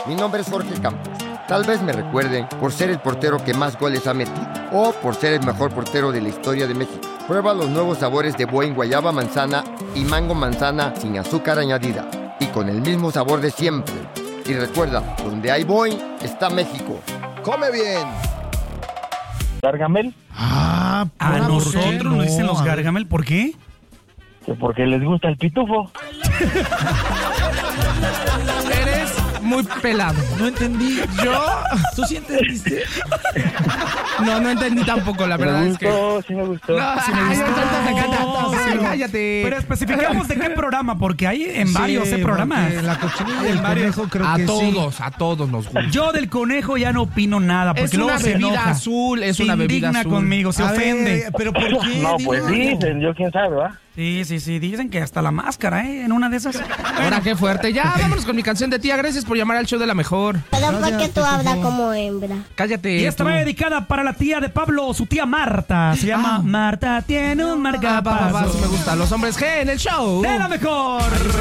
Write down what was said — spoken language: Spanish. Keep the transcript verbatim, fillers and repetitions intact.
Mi nombre es Jorge Campos. Tal vez me recuerden por ser el portero que más goles ha metido o por ser el mejor portero de la historia de México. Prueba los nuevos sabores de Boing guayaba manzana y mango manzana sin azúcar añadida y con el mismo sabor de siempre. Y recuerda, donde hay Boing está México. ¡Come bien! ¿Gargamel? Ah, A nosotros nos dicen los Gargamel, ¿por qué? Que porque les gusta el pitufo. Eres muy pelado. No entendí. Yo... ¿Tú sí entendiste? No, no entendí tampoco, la verdad Me es que... gustó, sí me gustó. No, Sí me ay, gustó. cállate, Sí. cállate. Pero especificamos de qué programa, porque hay en varios Sí, eh, programas. porque La cochinilla del En varios. conejo creo A que sí. todos, a todos nos gusta. Yo del conejo ya no opino nada, porque Es luego una se bebida enoja. azul, es Se una bebida indigna azul. conmigo, se A ver, ofende. ¿pero por qué? No, pues Dilo. dicen, yo quién sabe, ¿va? Sí, sí, sí, dicen que hasta la máscara, ¿eh? En una de esas. Ahora qué fuerte. Ya, vámonos con mi canción de tía. Gracias por llamar al show de la mejor. Pero ¿por qué Gracias, tú hablas Pitufo. como hembra? Cállate. Y esta tú. va dedicada para la tía de Pablo, su tía Marta. Se llama Marta tiene un Ah, va, va, va, sí me marcapasos. gusta. Los hombres G en el show. ¡De la mejor!